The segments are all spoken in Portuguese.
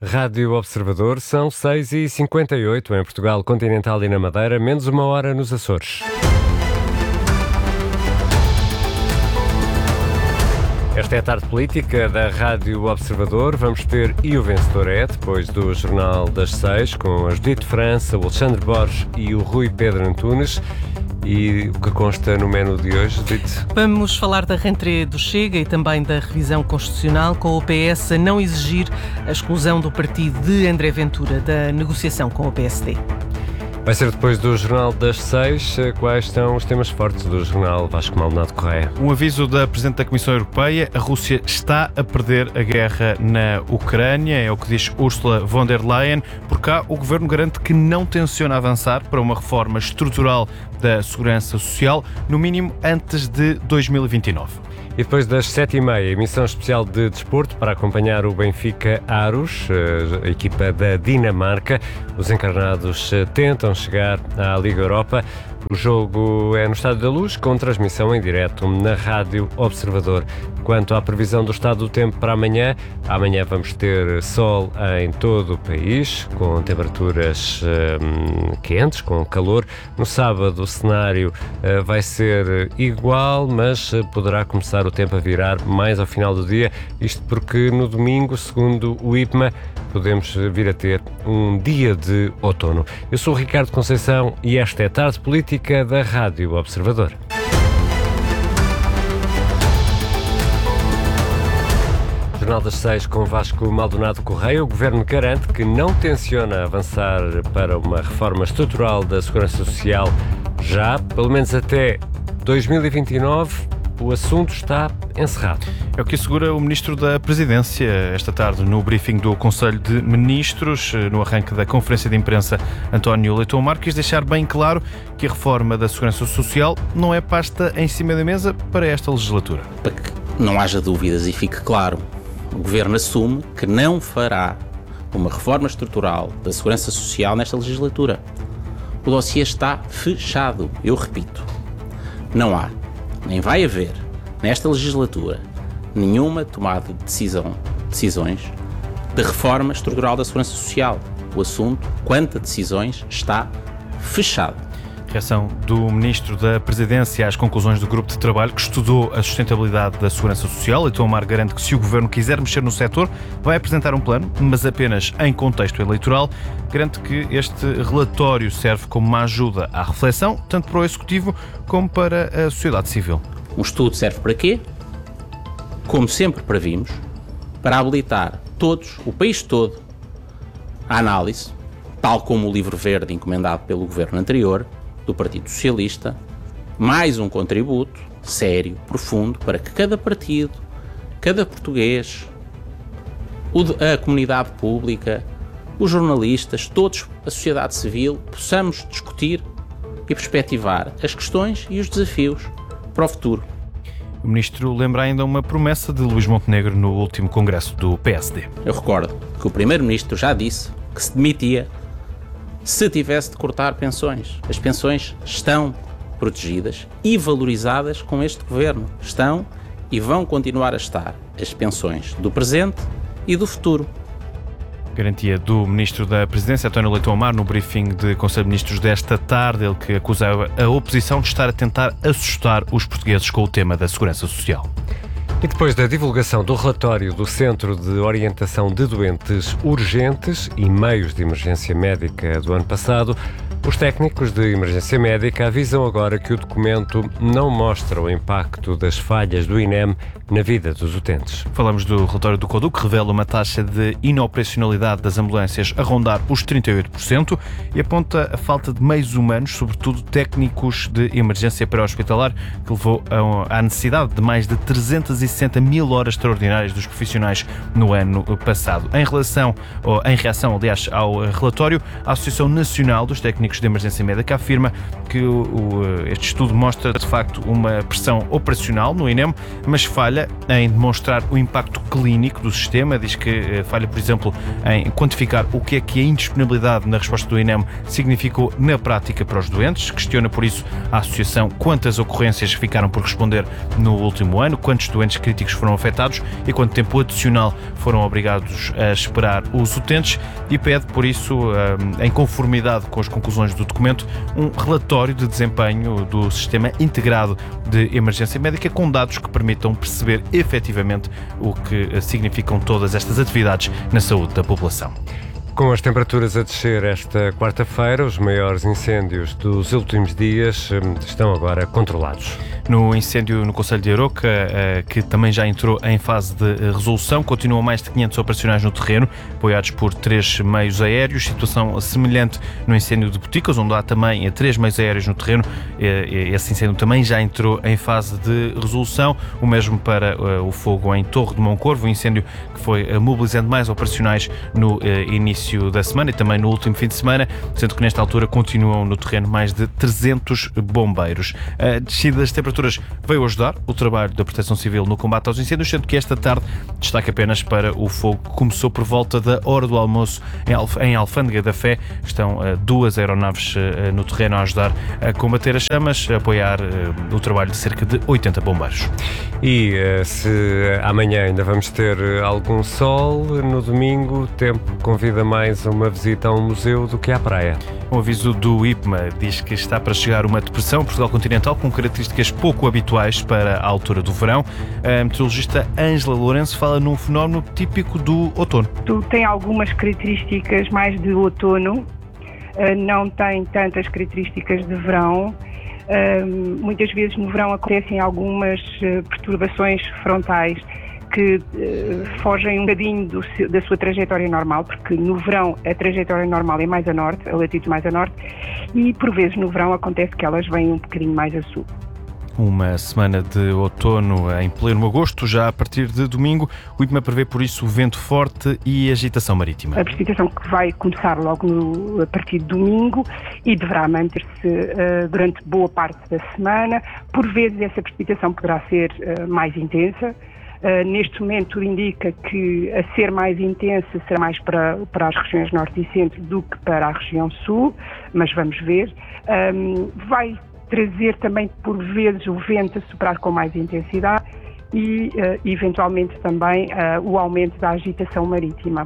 Rádio Observador, são 6h58 em Portugal continental e na Madeira, menos 1 hora nos Açores. Esta é a tarde política da Rádio Observador. Vamos ter E o Vencedor é, depois do Jornal das 6, com a Judite França, o Alexandre Borges e o Rui Pedro Antunes. E o que consta no menu de hoje, Judite? Vamos falar da rentrée do Chega e também da revisão constitucional, com o PS a não exigir a exclusão do partido de André Ventura da negociação com o PSD. Vai ser depois do Jornal das 6. Quais são os temas fortes do Jornal Vasco Maldonado Correia? Um aviso da Presidente da Comissão Europeia: a Rússia está a perder a guerra na Ucrânia, é o que diz Ursula von der Leyen. Por cá, o Governo garante que não tenciona avançar para uma reforma estrutural da Segurança Social, no mínimo antes de 2029. E depois das 7h30, emissão especial de desporto para acompanhar o Benfica Aarhus, a equipa da Dinamarca. Os encarnados tentam chegar à Liga Europa. O jogo é no Estádio da Luz, com transmissão em direto na Rádio Observador. Quanto à previsão do estado do tempo para amanhã vamos ter sol em todo o país, com temperaturas quentes, com calor. No sábado o cenário vai ser igual, mas poderá começar o tempo a virar mais ao final do dia. Isto porque no domingo, segundo o IPMA, podemos vir a ter um dia de outono. Eu sou o Ricardo Conceição e esta é a Tarde Política da Rádio Observador. Jornal das 6 com Vasco Maldonado Correia. O Governo garante que não tenciona avançar para uma reforma estrutural da Segurança Social já, pelo menos até 2029. O assunto está encerrado. É o que assegura o Ministro da Presidência esta tarde no briefing do Conselho de Ministros. No arranque da conferência de imprensa, António Leitão Mar quis deixar bem claro que a reforma da Segurança Social não é pasta em cima da mesa para esta legislatura. Para que não haja dúvidas e fique claro, o Governo assume que não fará uma reforma estrutural da Segurança Social nesta legislatura. O dossiê está fechado, eu repito. Não há, nem vai haver, nesta legislatura, nenhuma tomada de decisões de reforma estrutural da Segurança Social. O assunto, quanto a decisões, está fechado. Reação do Ministro da Presidência às conclusões do grupo de trabalho que estudou a sustentabilidade da Segurança Social. Leitão Mar garante que, se o Governo quiser mexer no setor, vai apresentar um plano, mas apenas em contexto eleitoral. Garante que este relatório serve como uma ajuda à reflexão, tanto para o Executivo como para a sociedade civil. Um estudo serve para quê? Como sempre previmos, para habilitar todos, o país todo, a análise, tal como o livro verde encomendado pelo Governo anterior, do Partido Socialista, mais um contributo sério, profundo, para que cada partido, cada português, a comunidade pública, os jornalistas, todos, a sociedade civil, possamos discutir e perspectivar as questões e os desafios para o futuro. O Ministro lembra ainda uma promessa de Luís Montenegro no último congresso do PSD. Eu recordo que o Primeiro-Ministro já disse que se demitia se tivesse de cortar pensões. As pensões estão protegidas e valorizadas com este Governo. Estão e vão continuar a estar as pensões do presente e do futuro. Garantia do Ministro da Presidência, António Leitão Mar, no briefing de Conselho de Ministros desta tarde, ele que acusava a oposição de estar a tentar assustar os portugueses com o tema da Segurança Social. E depois da divulgação do relatório do Centro de Orientação de Doentes Urgentes e Meios de Emergência Médica do ano passado, os técnicos de emergência médica avisam agora que o documento não mostra o impacto das falhas do INEM na vida dos utentes. Falamos do relatório do CODU, que revela uma taxa de inoperacionalidade das ambulâncias a rondar os 38% e aponta a falta de meios humanos, sobretudo técnicos de emergência pré-hospitalar, que levou à necessidade de mais de 360 mil horas extraordinárias dos profissionais no ano passado. Em reação, ao relatório, a Associação Nacional dos Técnicos técnicos de emergência médica, afirma que este estudo mostra, de facto, uma pressão operacional no INEM, mas falha em demonstrar o impacto clínico do sistema. Diz que falha, por exemplo, em quantificar o que é que a indisponibilidade na resposta do INEM significou na prática para os doentes. Questiona, por isso, a Associação quantas ocorrências ficaram por responder no último ano, quantos doentes críticos foram afetados e quanto tempo adicional foram obrigados a esperar os utentes, e pede, por isso, em conformidade com as conclusões do documento, um relatório de desempenho do Sistema Integrado de Emergência Médica com dados que permitam perceber efetivamente o que significam todas estas atividades na saúde da população. Com as temperaturas a descer esta quarta-feira, os maiores incêndios dos últimos dias estão agora controlados. No incêndio no Concelho de Aroca, que também já entrou em fase de resolução, continuam mais de 500 operacionais no terreno, apoiados por 3 meios aéreos. Situação semelhante no incêndio de Boticas, onde há também 3 meios aéreos no terreno. Esse incêndio também já entrou em fase de resolução. O mesmo para o fogo em Torre de Moncorvo, um incêndio que foi mobilizando mais operacionais no início da semana e também no último fim de semana, sendo que nesta altura continuam no terreno mais de 300 bombeiros. A descida das temperaturas veio ajudar o trabalho da Proteção Civil no combate aos incêndios, sendo que esta tarde destaca apenas para o fogo que começou por volta da hora do almoço em Alfândega da Fé. Estão 2 aeronaves no terreno a ajudar a combater as chamas, a apoiar o trabalho de cerca de 80 bombeiros. E se amanhã ainda vamos ter algum sol, no domingo o tempo convida mais uma visita a um museu do que à praia. O aviso do IPMA diz que está para chegar uma depressão Portugal continental com características pouco habituais para a altura do verão. A meteorologista Ângela Lourenço fala num fenómeno típico do outono. Tem algumas características mais de outono, não tem tantas características de verão. Muitas vezes no verão acontecem algumas perturbações frontais que fogem um bocadinho da sua trajetória normal, porque no verão a trajetória normal é mais a norte, a latitude mais a norte, e por vezes no verão acontece que elas vêm um bocadinho mais a sul. Uma semana de outono em pleno agosto, já a partir de domingo. O IPMA prevê, por isso, vento forte e agitação marítima. A precipitação que vai começar logo a partir de domingo e deverá manter-se durante boa parte da semana. Por vezes essa precipitação poderá ser mais intensa. Neste momento tudo indica que a ser mais intensa será mais para as regiões norte e centro do que para a região sul, mas vamos ver. Vai trazer também por vezes o vento a soprar com mais intensidade e eventualmente também o aumento da agitação marítima.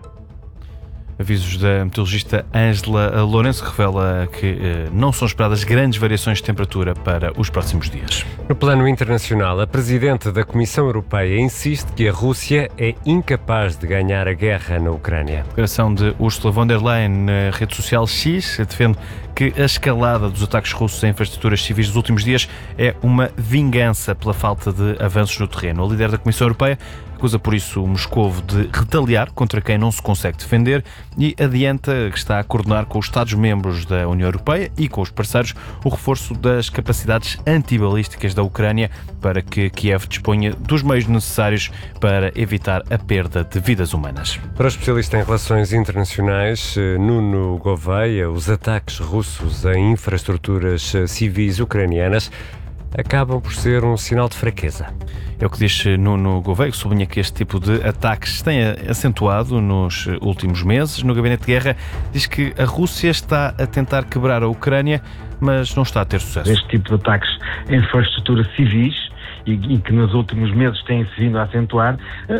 Avisos da meteorologista Ângela Lourenço revela que não são esperadas grandes variações de temperatura para os próximos dias. No plano internacional, a Presidente da Comissão Europeia insiste que a Rússia é incapaz de ganhar a guerra na Ucrânia. A declaração de Ursula von der Leyen na rede social X defende que a escalada dos ataques russos em infraestruturas civis dos últimos dias é uma vingança pela falta de avanços no terreno. A líder da Comissão Europeia acusa por isso o Moscovo de retaliar contra quem não se consegue defender e adianta que está a coordenar com os Estados-membros da União Europeia e com os parceiros o reforço das capacidades antibalísticas da Ucrânia para que Kiev disponha dos meios necessários para evitar a perda de vidas humanas. Para o especialista em relações internacionais, Nuno Gouveia, os ataques russos em infraestruturas civis ucranianas acabam por ser um sinal de fraqueza. É o que diz Nuno Gouveia, que sublinha que este tipo de ataques tem acentuado nos últimos meses. No Gabinete de Guerra diz que a Rússia está a tentar quebrar a Ucrânia, mas não está a ter sucesso. Este tipo de ataques em infraestruturas civis e que nos últimos meses têm-se vindo a acentuar,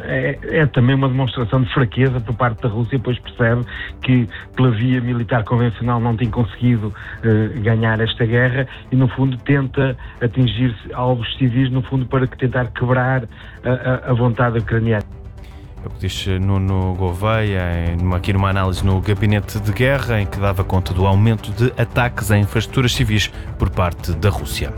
é também uma demonstração de fraqueza por parte da Rússia, pois percebe que pela via militar convencional não tem conseguido ganhar esta guerra e no fundo tenta atingir alvos civis, no fundo para tentar quebrar a vontade ucraniana. É o que diz Nuno Gouveia, aqui numa análise no Gabinete de Guerra, em que dava conta do aumento de ataques em infraestruturas civis por parte da Rússia.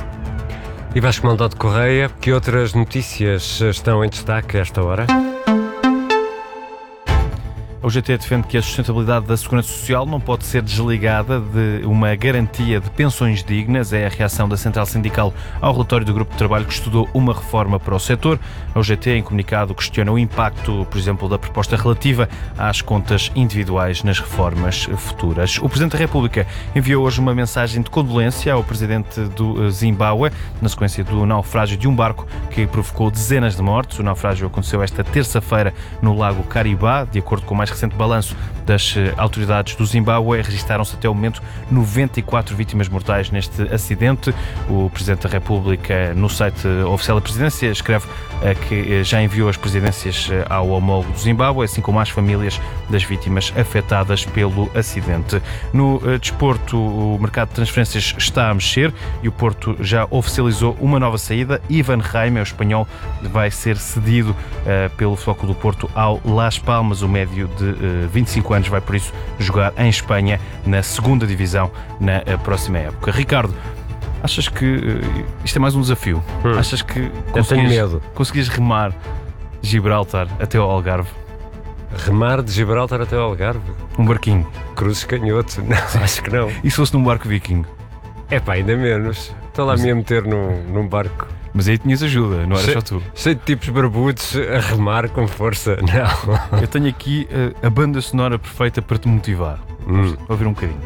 E Vasco Maldonado Correia, que outras notícias estão em destaque a esta hora? A A UGT defende que a sustentabilidade da segurança social não pode ser desligada de uma garantia de pensões dignas. É a reação da Central Sindical ao relatório do Grupo de Trabalho que estudou uma reforma para o setor. A UGT, em comunicado, questiona o impacto, por exemplo, da proposta relativa às contas individuais nas reformas futuras. O Presidente da República enviou hoje uma mensagem de condolência ao Presidente do Zimbábue, na sequência do naufrágio de um barco que provocou dezenas de mortes. O naufrágio aconteceu esta terça-feira no Lago Caribá. De acordo com o mais recente balanço das autoridades do Zimbábue, registaram-se até o momento 94 vítimas mortais neste acidente. O Presidente da República, no site oficial da Presidência, escreve que já enviou as presidências ao homólogo do Zimbábue, assim como às famílias das vítimas afetadas pelo acidente. No desporto, o mercado de transferências está a mexer e o Porto já oficializou uma nova saída. Ivan Raime, o espanhol, vai ser cedido pelo Futebol Clube do Porto ao Las Palmas. O médio de 25 anos vai, por isso, jogar em Espanha na segunda divisão na próxima época. Ricardo, achas que isto é mais um desafio? Achas que conseguias remar Gibraltar até ao Algarve? Remar de Gibraltar até ao Algarve? Um barquinho? Cruzes canhoto? Não, acho que não. E se fosse num barco viking? Ainda menos. Estou lá me a meter num barco. Mas aí tinhas ajuda, não era só tu. Cheio de tipos barbudos a remar com força. Não. Eu tenho aqui a banda sonora perfeita para te motivar. Vou ouvir um bocadinho.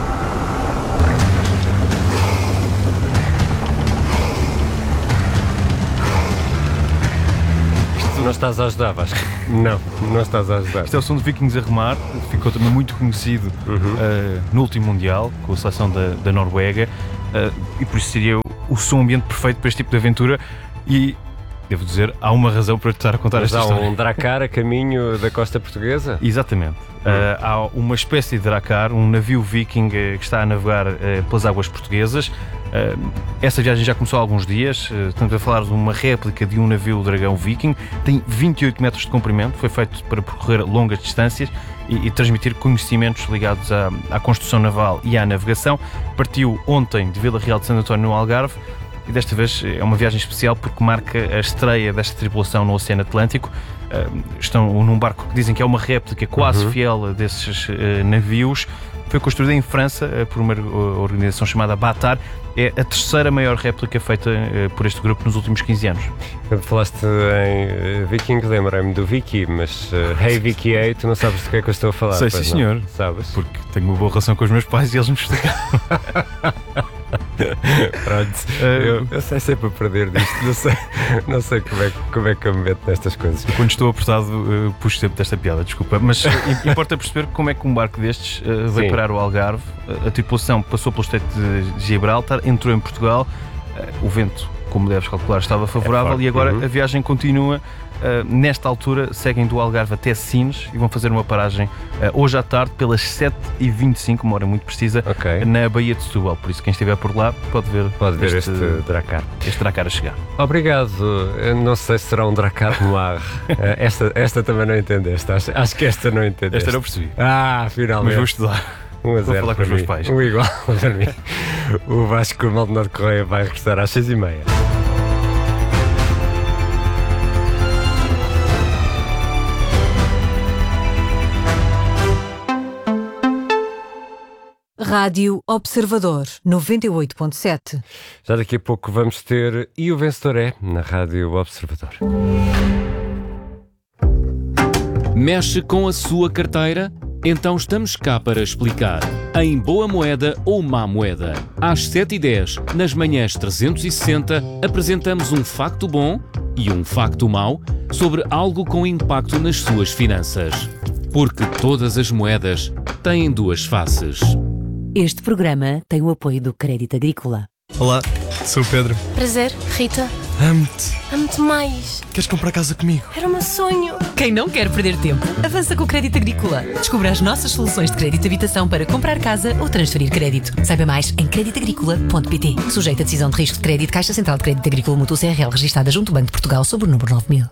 Não estás a ajudar, Vasco? Não estás a ajudar. Isto é o som de Vikings a remar, ficou também muito conhecido no último Mundial, com a seleção da Noruega, e por isso seria o som ambiente perfeito para este tipo de aventura. E, devo dizer, há uma razão para te estar a contar esta história. Há um dracar a caminho da costa portuguesa? Exatamente. Há uma espécie de dracar, um navio viking que está a navegar pelas águas portuguesas. Essa viagem já começou há alguns dias. Estamos a falar de uma réplica de um navio dragão viking. Tem 28 metros de comprimento. Foi feito para percorrer longas distâncias e transmitir conhecimentos ligados à construção naval e à navegação. Partiu ontem de Vila Real de Santo António, no Algarve. E desta vez é uma viagem especial porque marca a estreia desta tripulação no Oceano Atlântico. Estão num barco que dizem que é uma réplica quase fiel desses navios. Foi construída em França por uma organização chamada Batar. É a terceira maior réplica feita por este grupo nos últimos 15 anos. Quando falaste em Viking, lembrei-me do Vicky, mas Hey Vicky, tu não sabes do que é que eu estou a falar? Sei, sim, senhor. Sabes? Porque tenho uma boa relação com os meus pais e eles me explicaram. Pronto, eu sei sempre a perder disto, não sei como é que eu me meto nestas coisas. Quando estou apertado, puxo sempre desta piada, desculpa. Mas importa perceber como é que um barco destes veio parar o Algarve. A tripulação passou pelo Estreito de Gibraltar, entrou em Portugal. O vento, como deves calcular, estava favorável forte, e agora a viagem continua. Nesta altura seguem do Algarve até Sines e vão fazer uma paragem hoje à tarde pelas 7h25, uma hora muito precisa, na Baía de Setúbal. Por isso quem estiver por lá pode ver este dracar a chegar. Obrigado. Eu não sei se será um dracar no ar. Esta também não entendeste. Acho que esta não entendeste. Esta não percebi. Finalmente. Mas vou estudar. Vou falar com os meus pais. Um igual para mim. O Vasco Maldonado Correia vai regressar às 6h30. Rádio Observador 98.7. Já daqui a pouco vamos ter E o Vencedor é na Rádio Observador. Mexe com a sua carteira? Então estamos cá para explicar. Em boa moeda ou má moeda. Às 7h10, nas manhãs 360, apresentamos um facto bom e um facto mau sobre algo com impacto nas suas finanças. Porque todas as moedas têm duas faces. Este programa tem o apoio do Crédito Agrícola. Olá, sou o Pedro. Prazer, Rita. Amo-te. Amo-te mais. Queres comprar casa comigo? Era o meu sonho. Quem não quer perder tempo, avança com o Crédito Agrícola. Descubra as nossas soluções de crédito de habitação para comprar casa ou transferir crédito. Saiba mais em creditagricola.pt. Sujeito a decisão de risco de crédito, Caixa Central de Crédito Agrícola Mútuo CRL, registada junto ao Banco de Portugal, sob o número 9000.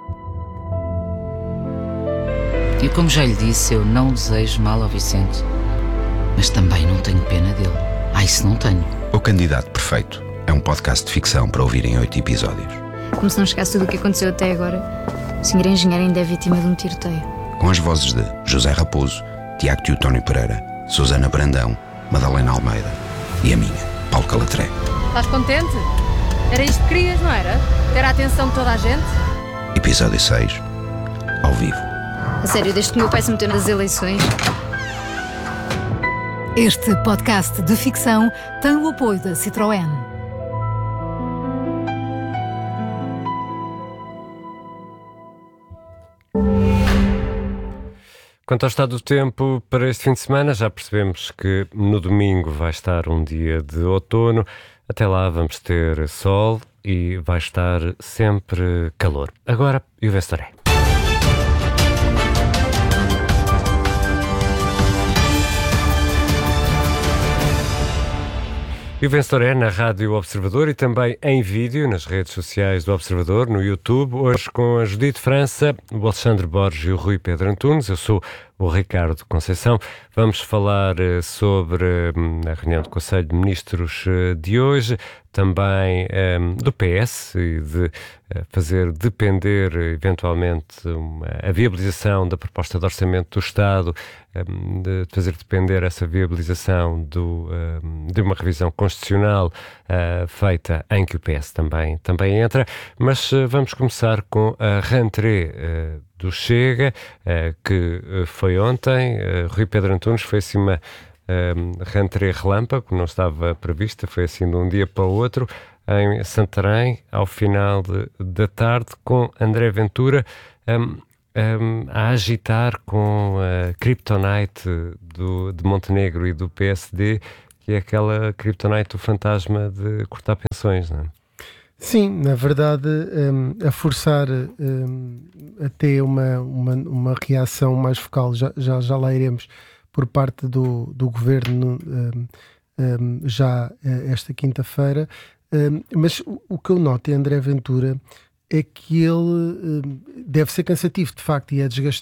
E como já lhe disse, eu não desejo mal ao Vicente. Mas também não tenho pena dele. Isso não tenho. O Candidato Perfeito é um podcast de ficção para ouvir em 8 episódios. Como se não chegasse tudo o que aconteceu até agora, o senhor engenheiro ainda é vítima de um tiroteio. com as vozes de José Raposo, Tiago Teotónio Pereira, Susana Brandão, Madalena Almeida e a minha, Paulo Calatré. Estás contente? Era isto que querias, não era? Ter a atenção de toda a gente? Episódio 6, ao vivo. A sério, desde que o meu pai se meteu nas eleições. Este podcast de ficção tem o apoio da Citroën. Quanto ao estado do tempo para este fim de semana, já percebemos que no domingo vai estar um dia de outono. Até lá vamos ter sol e vai estar sempre calor. Agora, o Vestoré. E o vencedor é na Rádio Observador e também em vídeo nas redes sociais do Observador, no YouTube, hoje com a Judite França, o Alexandre Borges e o Rui Pedro Antunes. Eu sou o Ricardo Conceição. Vamos falar sobre a reunião do Conselho de Ministros de hoje, também do PS e de fazer depender eventualmente a viabilização da proposta de orçamento do Estado, de fazer depender essa viabilização de uma revisão constitucional feita em que o PS também entra. Mas vamos começar com a rentrée do Chega, que foi ontem. Rui Pedro Antunes, foi assim uma rentrée relâmpago, não estava prevista, foi assim de um dia para o outro, em Santarém, ao final da tarde, com André Ventura a agitar com a kryptonite de Montenegro e do PSD, que é aquela kryptonite do fantasma de cortar pensões, não é? Sim, na verdade, a forçar até uma reação mais focal, já lá iremos, por parte do Governo já esta quinta-feira. Mas o que eu noto em André Ventura é que ele deve ser cansativo, de facto, e é